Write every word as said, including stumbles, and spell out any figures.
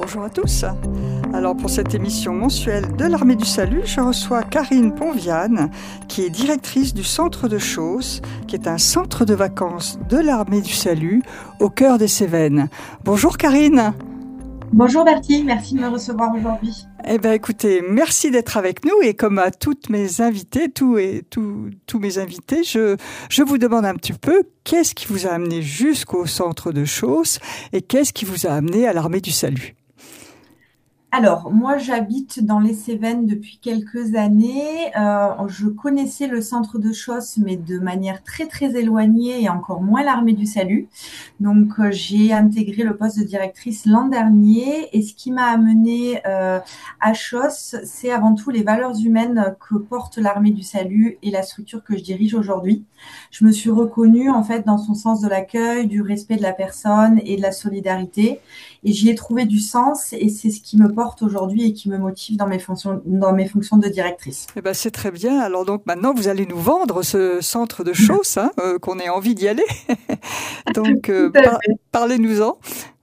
Bonjour à tous. Alors pour cette émission mensuelle de l'Armée du Salut, je reçois Karine Ponviane, qui est directrice du Centre de Chausse, qui est un centre de vacances de l'Armée du Salut au cœur des Cévennes. Bonjour Karine. Bonjour Bertie, merci de me recevoir aujourd'hui. Eh bien écoutez, merci d'être avec nous et comme à toutes mes invités, tous et tous, tous mes invités, je, je vous demande un petit peu qu'est-ce qui vous a amené jusqu'au centre de Chausse et qu'est-ce qui vous a amené à l'Armée du Salut? Alors, moi, j'habite dans les Cévennes depuis quelques années. Euh, je connaissais le centre de Chausse, mais de manière très, très éloignée et encore moins l'Armée du Salut. Donc, euh, j'ai intégré le poste de directrice l'an dernier. Et ce qui m'a amenée euh, à Chausse, c'est avant tout les valeurs humaines que porte l'Armée du Salut et la structure que je dirige aujourd'hui. Je me suis reconnue, en fait, dans son sens de l'accueil, du respect de la personne et de la solidarité. Et j'y ai trouvé du sens et c'est ce qui me porte aujourd'hui et qui me motive dans mes fonctions, dans mes fonctions de directrice. Eh ben, c'est très bien. Alors donc maintenant, vous allez nous vendre ce centre de Chausse, hein, euh, qu'on ait envie d'y aller. Donc, euh, par- parlez-nous-en.